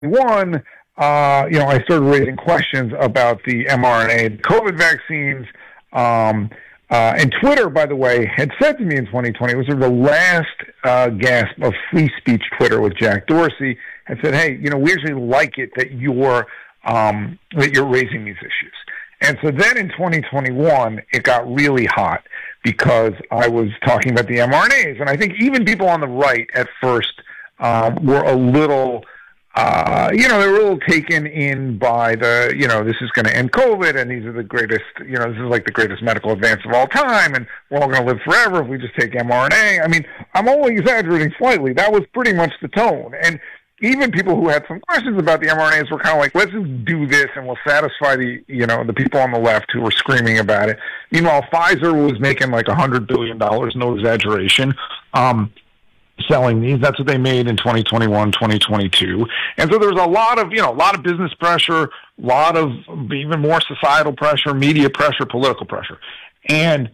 2021, I started raising questions about the mRNA COVID vaccines. And Twitter, by the way, had said to me in 2020, it was sort of the last gasp of free speech Twitter with Jack Dorsey, had said, hey, we actually like it that you're raising these issues. And so then in 2021, it got really hot because I was talking about the mRNAs. And I think even people on the right at first were a little, they were a little taken in by the, this is going to end COVID and these are the greatest, this is like the greatest medical advance of all time and we're all going to live forever if we just take mRNA. I mean, I'm only exaggerating slightly. That was pretty much the tone. And even people who had some questions about the mRNAs were kind of like, let's just do this and we'll satisfy the people on the left who were screaming about it. Meanwhile, Pfizer was making like $100 billion, no exaggeration, selling these. That's what they made in 2021, 2022. And so there's a lot of business pressure, a lot of even more societal pressure, media pressure, political pressure. And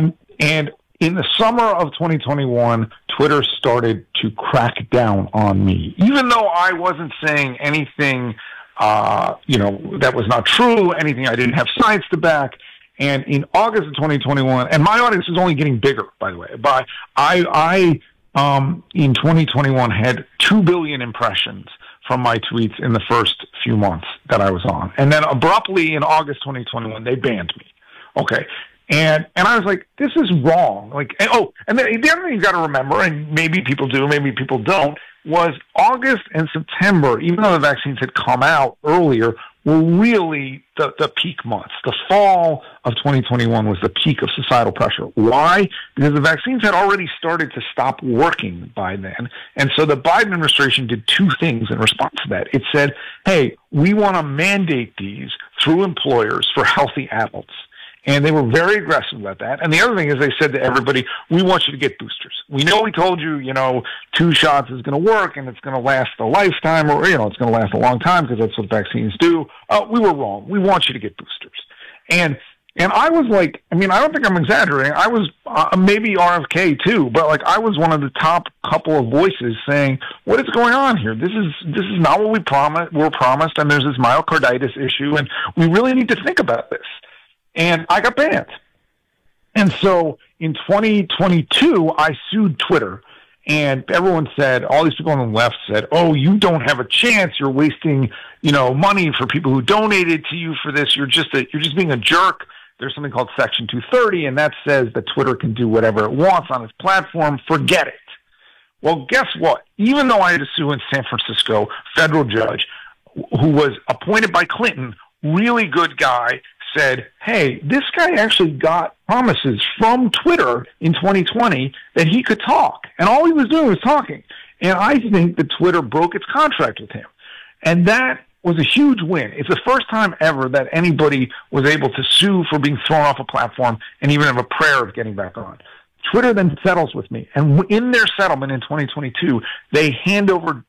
in the summer of 2021, Twitter started to crack down on me, even though I wasn't saying anything, that was not true, anything I didn't have science to back. And in August of 2021, and my audience is only getting bigger, by the way, but I in 2021 had 2 billion impressions from my tweets in the first few months that I was on. And then abruptly in August 2021, they banned me. Okay. And I was like, this is wrong. And the other thing you got to remember, and maybe people do, maybe people don't, was August and September, even though the vaccines had come out earlier, were really the peak months. The fall of 2021 was the peak of societal pressure. Why? Because the vaccines had already started to stop working by then. And so the Biden administration did two things in response to that. It said, hey, we want to mandate these through employers for healthy adults. And they were very aggressive about that. And the other thing is they said to everybody, we want you to get boosters. We know we told you, 2 shots is going to work and it's going to last a lifetime or, it's going to last a long time because that's what vaccines do. We were wrong. We want you to get boosters. And I was like, I don't think I'm exaggerating. I was maybe RFK too, but I was one of the top couple of voices saying, what is going on here? This is not what we're promised. And there's this myocarditis issue and we really need to think about this. And I got banned. And so in 2022, I sued Twitter. And everyone said, all these people on the left said, oh, you don't have a chance. You're wasting, money for people who donated to you for this. You're just being a jerk. There's something called Section 230, and that says that Twitter can do whatever it wants on its platform. Forget it. Well, guess what? Even though I had to sue in San Francisco, federal judge who was appointed by Clinton, really good guy, said, hey, this guy actually got promises from Twitter in 2020 that he could talk. And all he was doing was talking. And I think that Twitter broke its contract with him. And that was a huge win. It's the first time ever that anybody was able to sue for being thrown off a platform and even have a prayer of getting back on. Twitter then settles with me. And in their settlement in 2022, they hand over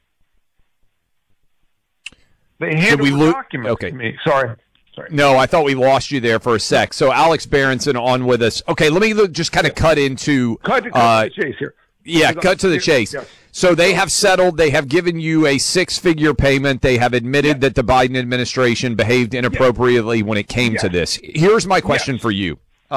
documents to me. Sorry. No, I thought we lost you there for a sec. So Alex Berenson on with us. Okay, let me just kind of cut to the chase here. Yeah, cut to the chase. Yeah. So they have settled. They have given you a 6-figure payment. They have admitted that the Biden administration behaved inappropriately when it came to this. Here's my question for you.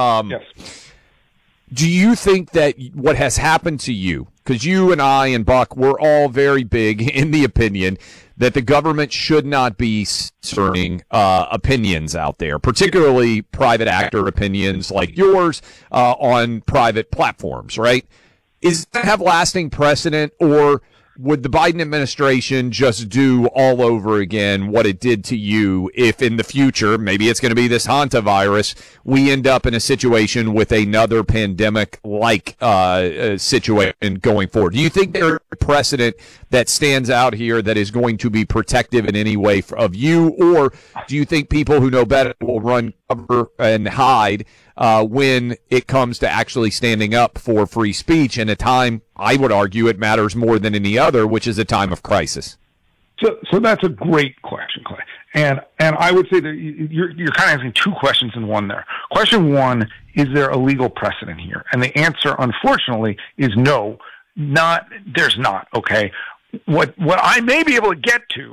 Do you think that what has happened to you, because you and I and Buck, we're all very big in the opinion that the government should not be censoring opinions out there, particularly private actor opinions like yours on private platforms, right? Is that have lasting precedent, or would the Biden administration just do all over again what it did to you if in the future, maybe it's going to be this hantavirus, we end up in a situation with another pandemic-like situation going forward? Do you think there's a precedent that stands out here that is going to be protective in any way of you, or do you think people who know better will run cover and hide when it comes to actually standing up for free speech in a time, I would argue, it matters more than any other, which is a time of crisis? So that's a great question, Clay. And I would say that you're kind of asking two questions in one there. Question one, is there a legal precedent here? And the answer, unfortunately, is no, there's not, okay? what I may be able to get to